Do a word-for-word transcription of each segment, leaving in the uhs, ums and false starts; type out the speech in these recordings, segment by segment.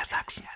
Niedersachsen.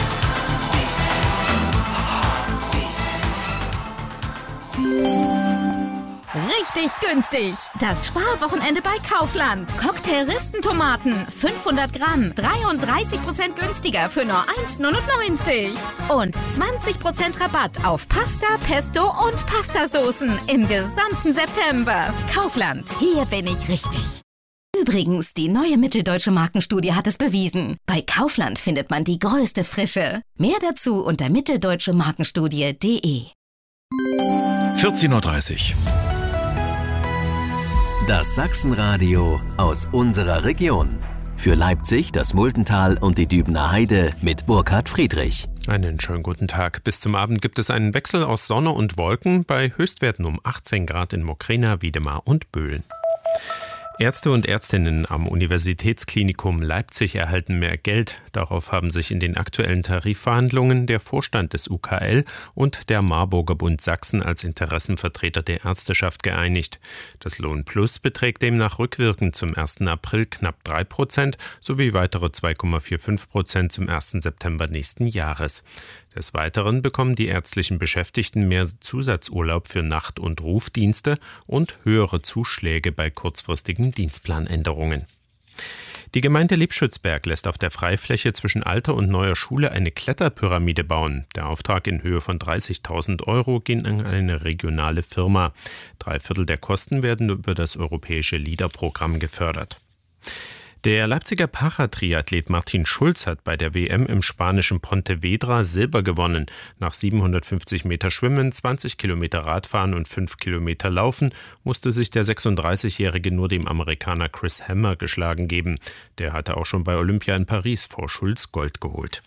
Richtig günstig. Das Sparwochenende bei Kaufland. Cocktail-Ristentomaten, fünfhundert Gramm, dreiunddreißig Prozent günstiger für nur eins Komma neunundneunzig. Und zwanzig Prozent Rabatt auf Pasta, Pesto und Pastasoßen im gesamten September. Kaufland, hier bin ich richtig. Übrigens, die neue Mitteldeutsche Markenstudie hat es bewiesen. Bei Kaufland findet man die größte Frische. Mehr dazu unter mitteldeutsche markenstudie punkt de. vierzehn Uhr dreißig. Das Sachsenradio aus unserer Region. Für Leipzig, das Muldental und die Dübener Heide mit Burkhard Friedrich. Einen schönen guten Tag. Bis zum Abend gibt es einen Wechsel aus Sonne und Wolken bei Höchstwerten um achtzehn Grad in Mokrina, Wiedemar und Böhlen. Ärzte und Ärztinnen am Universitätsklinikum Leipzig erhalten mehr Geld. Darauf haben sich in den aktuellen Tarifverhandlungen der Vorstand des U K L und der Marburger Bund Sachsen als Interessenvertreter der Ärzteschaft geeinigt. Das Lohnplus beträgt demnach rückwirkend zum ersten April knapp drei Prozent sowie weitere zwei Komma fünfundvierzig Prozent zum ersten September nächsten Jahres. Des Weiteren bekommen die ärztlichen Beschäftigten mehr Zusatzurlaub für Nacht- und Rufdienste und höhere Zuschläge bei kurzfristigen Dienstplanänderungen. Die Gemeinde Liebschützberg lässt auf der Freifläche zwischen alter und neuer Schule eine Kletterpyramide bauen. Der Auftrag in Höhe von dreißigtausend Euro ging an eine regionale Firma. Drei Viertel der Kosten werden über das europäische LEADER-Programm gefördert. Der Leipziger Paratriathlet Martin Schulz hat bei der W M im spanischen Pontevedra Silber gewonnen. Nach siebenhundertfünfzig Meter Schwimmen, zwanzig Kilometer Radfahren und fünf Kilometer Laufen musste sich der sechsunddreißigjährige nur dem Amerikaner Chris Hammer geschlagen geben. Der hatte auch schon bei Olympia in Paris vor Schulz Gold geholt.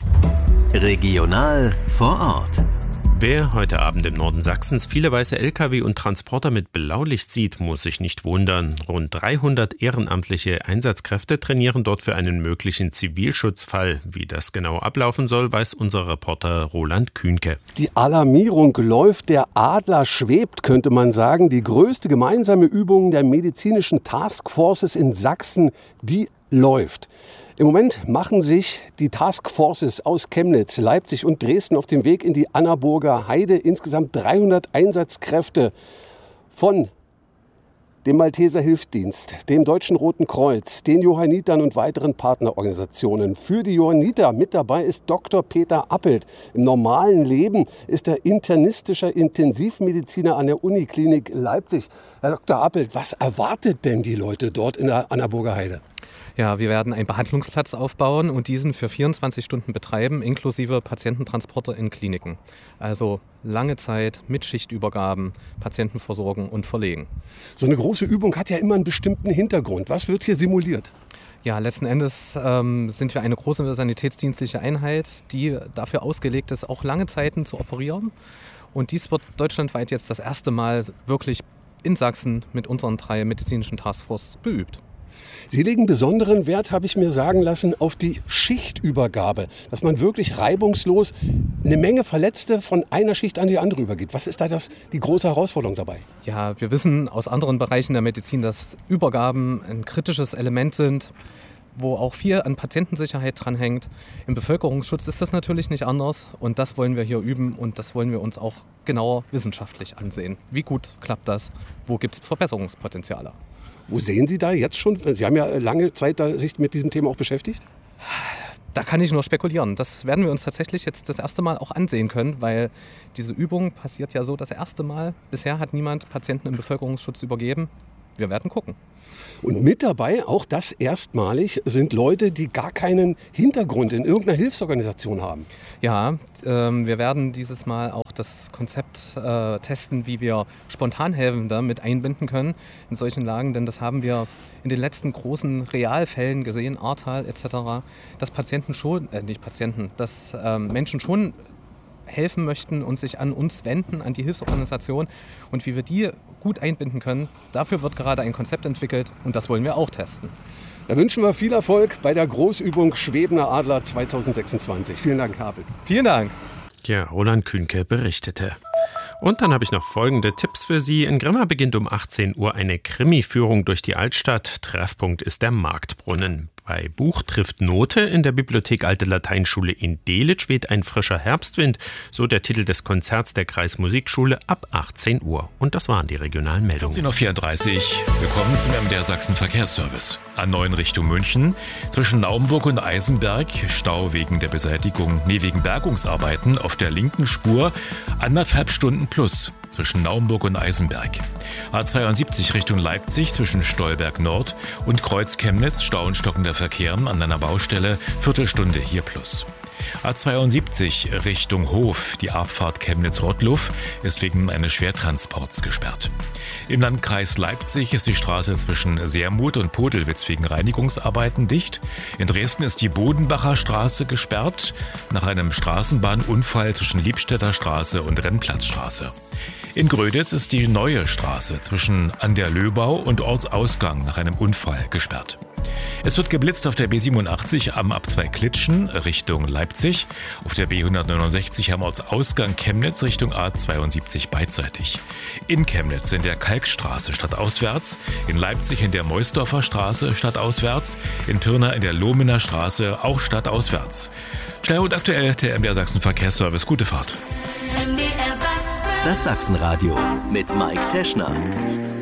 Regional vor Ort. Wer heute Abend im Norden Sachsens viele weiße L K W und Transporter mit Blaulicht sieht, muss sich nicht wundern. Rund dreihundert ehrenamtliche Einsatzkräfte trainieren dort für einen möglichen Zivilschutzfall. Wie das genau ablaufen soll, weiß unser Reporter Roland Kühnke. Die Alarmierung läuft, der Adler schwebt, könnte man sagen. Die größte gemeinsame Übung der medizinischen Taskforces in Sachsen, die läuft. Im Moment machen sich die Taskforces aus Chemnitz, Leipzig und Dresden auf den Weg in die Annaburger Heide. Insgesamt dreihundert Einsatzkräfte von dem Malteser Hilfsdienst, dem Deutschen Roten Kreuz, den Johannitern und weiteren Partnerorganisationen. Für die Johanniter mit dabei ist Doktor Peter Appelt. Im normalen Leben ist er internistischer Intensivmediziner an der Uniklinik Leipzig. Herr Doktor Appelt, was erwartet denn die Leute dort in der Annaburger Heide? Ja, wir werden einen Behandlungsplatz aufbauen und diesen für vierundzwanzig Stunden betreiben, inklusive Patiententransporte in Kliniken. Also lange Zeit mit Schichtübergaben, Patienten versorgen und verlegen. So eine große Übung hat ja immer einen bestimmten Hintergrund. Was wird hier simuliert? Ja, letzten Endes ähm, sind wir eine große sanitätsdienstliche Einheit, die dafür ausgelegt ist, auch lange Zeiten zu operieren. Und dies wird deutschlandweit jetzt das erste Mal wirklich in Sachsen mit unseren drei medizinischen Taskforce beübt. Sie legen besonderen Wert, habe ich mir sagen lassen, auf die Schichtübergabe, dass man wirklich reibungslos eine Menge Verletzte von einer Schicht an die andere übergeht. Was ist da das, die große Herausforderung dabei? Ja, wir wissen aus anderen Bereichen der Medizin, dass Übergaben ein kritisches Element sind, wo auch viel an Patientensicherheit dranhängt. Im Bevölkerungsschutz ist das natürlich nicht anders und das wollen wir hier üben und das wollen wir uns auch genauer wissenschaftlich ansehen. Wie gut klappt das? Wo gibt es Verbesserungspotenziale? Wo sehen Sie da jetzt schon? Sie haben ja lange Zeit da sich mit diesem Thema auch beschäftigt. Da kann ich nur spekulieren. Das werden wir uns tatsächlich jetzt das erste Mal auch ansehen können, weil diese Übung passiert ja so das erste Mal. Bisher hat niemand Patienten im Bevölkerungsschutz übergeben. Wir werden gucken. Und mit dabei, auch das erstmalig, sind Leute, die gar keinen Hintergrund in irgendeiner Hilfsorganisation haben. Ja, ähm, wir werden dieses Mal auch das Konzept äh, testen, wie wir Spontanhelfende mit einbinden können in solchen Lagen. Denn das haben wir in den letzten großen Realfällen gesehen, Ahrtal et cetera, dass Patienten schon, äh, nicht Patienten, dass äh, Menschen schon helfen möchten und sich an uns wenden, an die Hilfsorganisation und wie wir die gut einbinden können. Dafür wird gerade ein Konzept entwickelt und das wollen wir auch testen. Da wünschen wir viel Erfolg bei der Großübung Schwebender Adler zwanzig sechsundzwanzig. Vielen Dank, Herr Appelt. Vielen Dank. Ja, Roland Kühnke berichtete. Und dann habe ich noch folgende Tipps für Sie. In Grimma beginnt um achtzehn Uhr eine Krimi-Führung durch die Altstadt. Treffpunkt ist der Marktbrunnen. Bei Buch trifft Note in der Bibliothek Alte Lateinschule in Delitzsch weht ein frischer Herbstwind, so der Titel des Konzerts der Kreismusikschule ab achtzehn Uhr. Und das waren die regionalen Meldungen. vierzehn Uhr vierunddreißig. Willkommen zum M D R Sachsen Verkehrsservice. A neun Richtung München. Zwischen Naumburg und Eisenberg Stau wegen der Beseitigung, nee, wegen Bergungsarbeiten auf der linken Spur. Anderthalb Stunden plus zwischen Naumburg und Eisenberg. A zweiundsiebzig Richtung Leipzig zwischen Stolberg Nord und Kreuz Chemnitz Stau und stockender Verkehr an einer Baustelle. Viertelstunde hier plus. A zweiundsiebzig Richtung Hof, die Abfahrt Chemnitz-Rottluff, ist wegen eines Schwertransports gesperrt. Im Landkreis Leipzig ist die Straße zwischen Sermuth und Podelwitz wegen Reinigungsarbeiten dicht. In Dresden ist die Bodenbacher Straße gesperrt nach einem Straßenbahnunfall zwischen Liebstädter Straße und Rennplatzstraße. In Gröditz ist die Neue Straße zwischen An der Löbau und Ortsausgang nach einem Unfall gesperrt. Es wird geblitzt auf der B siebenundachtzig am Ab zwei Klitschen Richtung Leipzig, auf der B hundertneunundsechzig am Ortsausgang Chemnitz Richtung A zweiundsiebzig beidseitig. In Chemnitz in der Kalkstraße stadtauswärts, in Leipzig in der Meusdorfer Straße stadtauswärts, in Pirna in der Lohmener Straße auch stadtauswärts. Schnell und aktuell der M D R Sachsen Verkehrsservice. Gute Fahrt. Das Sachsenradio mit Mike Teschner.